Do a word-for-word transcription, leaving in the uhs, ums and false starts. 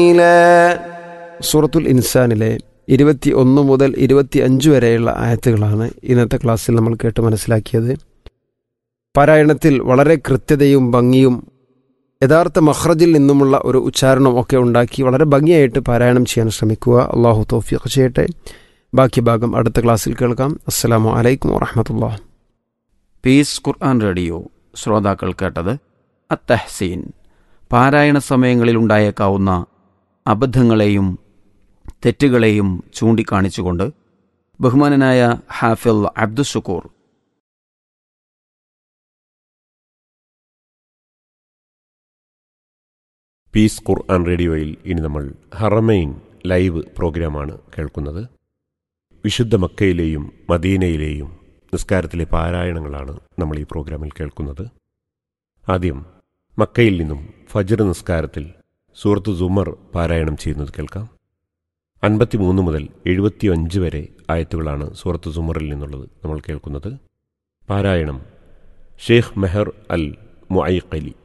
സൂറത്തുൽ ഇൻസാനിലെ ഇരുപത്തി ഒന്ന് മുതൽ ഇരുപത്തി അഞ്ച് വരെയുള്ള ആയത്തുകളാണ് ഇന്നത്തെ ക്ലാസ്സിൽ നമ്മൾ കേട്ട് മനസ്സിലാക്കിയത്. പാരായണത്തിൽ വളരെ കൃത്യതയും ഭംഗിയും യഥാർത്ഥ മഖ്റജിൽ നിന്നുമുള്ള ഒരു ഉച്ചാരണം ഒക്കെ ഉണ്ടാക്കി വളരെ ഭംഗിയായിട്ട് പാരായണം ചെയ്യാൻ ശ്രമിക്കുക. അള്ളാഹു തൗഫീഖ് ചെയ്യട്ടെ. ബാക്കി ഭാഗം അടുത്ത ക്ലാസ്സിൽ കേൾക്കാം. അസ്സലാമു അലൈക്കും വറഹ്മത്തുള്ളാഹി. പീസ് ഖുർആൻ റേഡിയോ ശ്രോതാക്കൾ കേട്ടത് അത്തഹ്സീൻ, പാരായണ സമയങ്ങളിൽ ഉണ്ടായേക്കാവുന്ന അബദ്ധങ്ങളെയും തെറ്റുകളെയും ചൂണ്ടിക്കാണിച്ചുകൊണ്ട് ബഹുമാനനായ ഹാഫിൽ അബ്ദുഷുക്കൂർ പീസ് ഖുർആൻ റേഡിയോയിൽ ഇനി നമ്മൾ ഹറമൈൻ ലൈവ് പ്രോഗ്രാമാണ് കേൾക്കുന്നത്. വിശുദ്ധ മക്കയിലെയും മദീനയിലെയും നിസ്കാരത്തിലെ പാരായണങ്ങളാണ് നമ്മൾ ഈ പ്രോഗ്രാമിൽ കേൾക്കുന്നത്. ആദ്യം മക്കയിൽ നിന്നും ഫജ്ർ നിസ്കാരത്തിൽ സൂറത്ത് സുമർ പാരായണം ചെയ്യുന്നത് കേൾക്കാം. അൻപത്തിമൂന്ന് മുതൽ എഴുപത്തി അഞ്ച് വരെ ആയത്തുകളാണ് സൂറത്ത് സുമറിൽ നിന്നുള്ളത് നമ്മൾ കേൾക്കുന്നത്. പാരായണം ഷെയ്ഖ് മെഹർ അൽ മുഅയ്ഖലി.